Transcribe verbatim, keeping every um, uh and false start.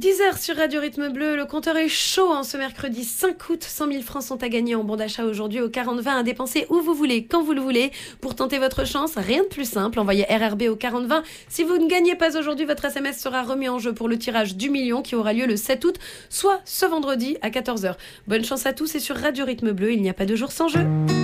dix heures sur Radio Rythme Bleu, le compteur est chaud en ce mercredi cinq août. cent mille francs sont à gagner en bon d'achat aujourd'hui au quarante vingt à dépenser où vous voulez, quand vous le voulez. Pour tenter votre chance, rien de plus simple, envoyez R R B au quarante vingt. Si vous ne gagnez pas aujourd'hui, votre S M S sera remis en jeu pour le tirage du million qui aura lieu le sept août, soit ce vendredi à quatorze heures. Bonne chance à tous et sur Radio Rythme Bleu, il n'y a pas de jour sans jeu.